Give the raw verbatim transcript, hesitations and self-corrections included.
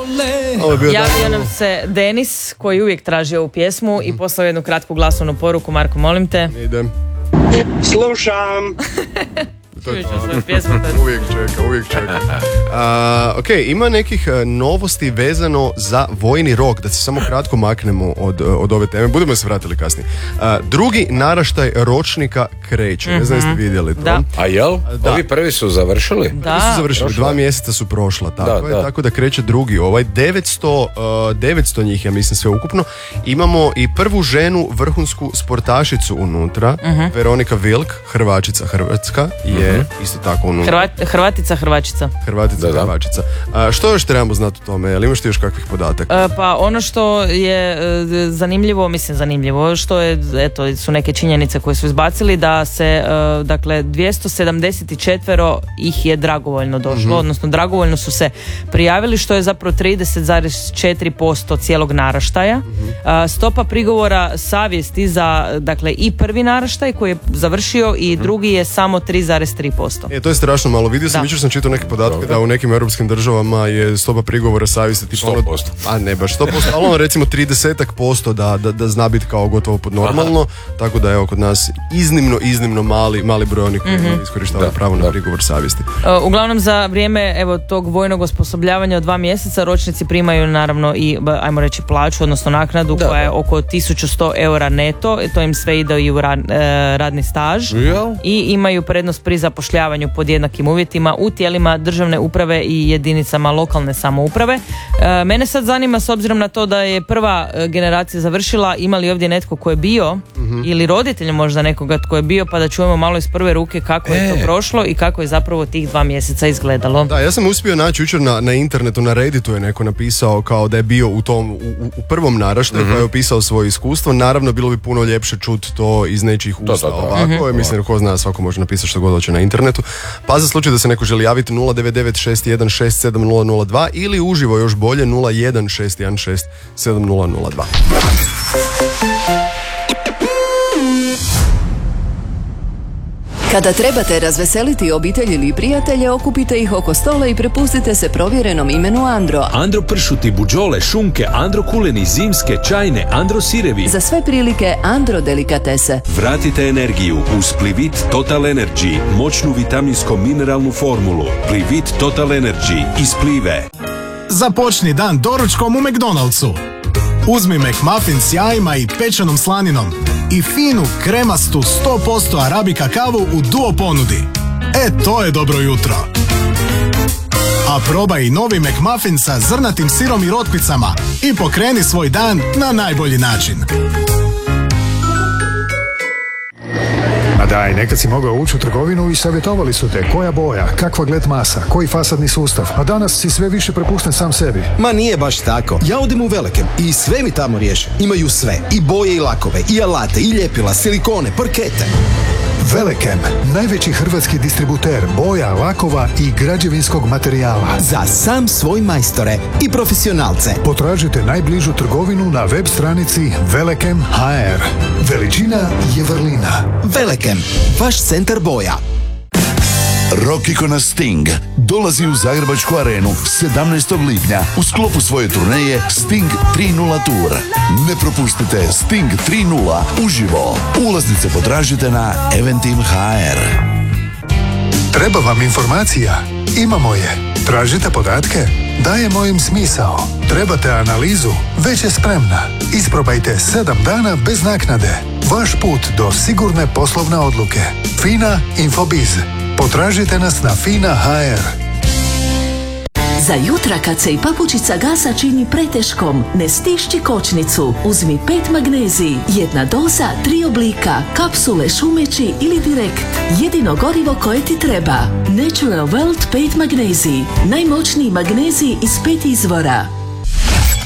Javio nam se Denis koji uvijek traži ovu pjesmu i poslao jednu kratku glasovnu poruku. Marko, molim te. Idem. Slušam. To je to. Pjesmu, Uvijek čeka, uvijek čeka. Uh, ok, ima nekih uh, novosti vezano za vojni rok, da se samo kratko maknemo od, uh, od ove teme. Budemo se vratili kasnije. Uh, drugi naraštaj ročnika kreće. Mm-hmm. Ne znam jeste vidjeli to. Da. A jel? Da. Ovi prvi su završili? Da. Prvi su završili, dva mjeseca su prošla. Tako, da, je, da. tako da kreće drugi. Ovaj devetsto, uh, devetsto njih, ja mislim, sve ukupno. Imamo i prvu ženu vrhunsku sportašicu unutra. Mm-hmm. Veronika Vilk, Hrvačica Hrvatska, je mm-hmm. isto tako unutra. Hrvat, Hrvatica Hrvačica. Hrvatica da, da. Hrvačica. A, što još trebamo znati o tome? Jel imaš ti još kakvih podataka? E, pa ono što je e, zanimljivo, mislim zanimljivo, što je, eto, su neke činjenice koje su izbacili, da se, e, dakle, dvjesto sedamdeset četiri ih je dragovoljno došlo, mm-hmm. odnosno dragovoljno su se prijavili, što je zapravo trideset zarez četiri posto cijelog naraštaja. Mm-hmm. A, stopa prigovora savjesti za, dakle, i prvi naraštaj koji je završio i mm-hmm. drugi je samo tri zarez tri posto. E, to je strašno malo. Vidio sam, jučer sam čitao neke podatke Dobre. da u nekim europskim državama je stopa prigovora savjesti tipa sto posto. A ne baš sto posto, ali ono recimo trideset posto da, da, da zna biti kao gotovo pod normalno. Aha. Tako da evo kod nas iznimno, iznimno mali, mali broj onih koji mm-hmm. iskorištavaju pravo na prigovor savjesti. Uh, uglavnom za vrijeme evo tog vojnog osposobljavanja od dva mjeseca ročnici primaju naravno i, ajmo reći, plaću, odnosno naknadu da, koja je oko tisuću sto eura neto. To im sve ide i u rad, uh, radni staž. Yeah. I imaju prednost pri zapošljavanju pod jednakim uvjetima u tijelima državne uprave i jedinicama lokalne samouprave. E, mene sad zanima, s obzirom na to da je prva generacija završila, ima li ovdje netko ko je bio mm-hmm. ili roditelj možda nekoga tko je bio, pa da čujemo malo iz prve ruke kako e. je to prošlo i kako je zapravo tih dva mjeseca izgledalo. Da, ja sam uspio naći jučer na, na internetu, na Redditu je neko napisao kao da je bio u tom u, u prvom naraštaju mm-hmm. koji je opisao svoje iskustvo. Naravno, bilo bi puno ljepše čuti to iz nečijih usta ovako. Mm-hmm. Mislim, ko zna, svako može napisati što god hoće na internetu. Pa za slučaj da se neko želi javiti nula devet devet šest jedan šest sedam nula nula dva ili uživo još bolje nula jedan šest jedan šest sedam nula nula dva. Kada trebate razveseliti obitelj ili prijatelje, okupite ih oko stola i prepustite se provjerenom imenu Andro. Andro pršuti, buđole, šunke, Andro kuleni, zimske, čajne, Andro sirevi. Za sve prilike Andro delikatese. Vratite energiju uz Plivit Total Energy, moćnu vitaminsko-mineralnu formulu. Plivit Total Energy iz Plive. Započni dan doručkom u McDonald'su. Uzmi McMuffin s jajima i pečenom slaninom i finu kremastu sto posto arabika kavu u duo ponudi. E, to je dobro jutro. A probaj i novi McMuffin sa zrnatim sirom i rotkvicama i pokreni svoj dan na najbolji način. A daj, nekad si mogao ući u trgovinu i savjetovali su te koja boja, kakva gled masa, koji fasadni sustav, a danas si sve više prepušten sam sebi. Ma nije baš tako. Ja odem u Velekem i sve mi tamo riješe. Imaju sve, i boje i lakove, i alate, i ljepila, silikone, parkete. Velekem, najveći hrvatski distributer boja, lakova i građevinskog materijala. Za sam svoj majstore i profesionalce. Potražite najbližu trgovinu na web stranici Velekem punkt ha er. Veličina je vrlina. Velekem, vaš centar boja. Rock ikona Sting dolazi u Zagrebačku arenu sedamnaestog lipnja u sklopu svoje turneje Sting tri nula Tour. Ne propustite Sting tri nula uživo. Ulaznice potražite na eventim punkt ha er. Treba vam informacija? Imamo je. Tražite podatke? Dajemo im smisao. Trebate analizu? Već je spremna. Isprobajte sedam dana bez naknade. Vaš put do sigurne poslovne odluke. Fina Infobiz. Potražite nas na fina punkt ha er. Za jutra kad se i papučica gasa čini preteškom, ne stišći kočnicu. Uzmi pet magnezij, jedna doza, tri oblika, kapsule, šumeći ili direkt. Jedino gorivo koje ti treba. Natural World pet magnezij. Najmoćniji magnezij iz pet izvora.